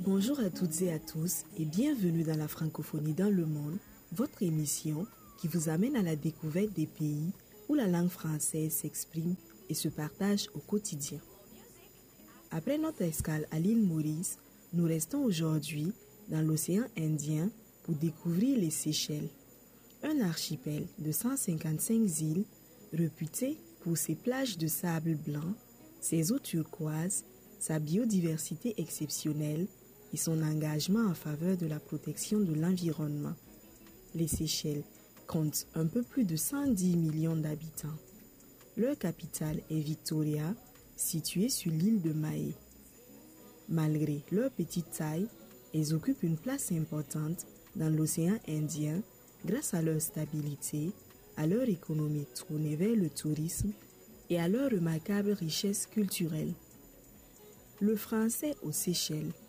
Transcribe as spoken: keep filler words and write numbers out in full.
Bonjour à toutes et à tous et bienvenue dans la francophonie dans le monde, votre émission qui vous amène à la découverte des pays où la langue française s'exprime et se partage au quotidien. Après notre escale à l'île Maurice, nous restons aujourd'hui dans l'océan Indien pour découvrir les Seychelles, un archipel de cent cinquante-cinq îles réputé pour ses plages de sable blanc, ses eaux turquoises, sa biodiversité exceptionnelle et son engagement en faveur de la protection de l'environnement. Les Seychelles comptent un peu plus de cent dix millions d'habitants. Leur capitale est Victoria, située sur l'île de Mahé. Malgré leur petite taille, elles occupent une place importante dans l'océan Indien grâce à leur stabilité, à leur économie tournée vers le tourisme et à leur remarquable richesse culturelle. Le français aux Seychelles